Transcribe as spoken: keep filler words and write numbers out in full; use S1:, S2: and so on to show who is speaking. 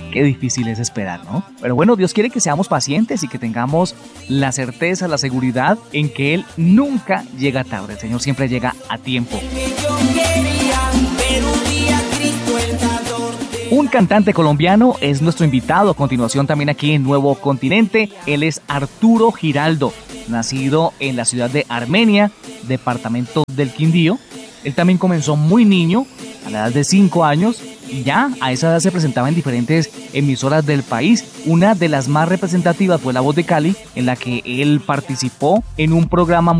S1: Qué difícil es esperar, ¿no? Pero bueno, Dios quiere que seamos pacientes y que tengamos la certeza, la seguridad en que Él nunca llega tarde. El Señor siempre llega a tiempo. Un cantante colombiano es nuestro invitado a continuación también aquí en Nuevo Continente. Él es Arturo Giraldo, nacido en la ciudad de Armenia, departamento del Quindío. Él también comenzó muy niño, a la edad de cinco años, y ya a esa edad se presentaba en diferentes emisoras del país. Una de las más representativas fue La Voz de Cali, en la que él participó en un programa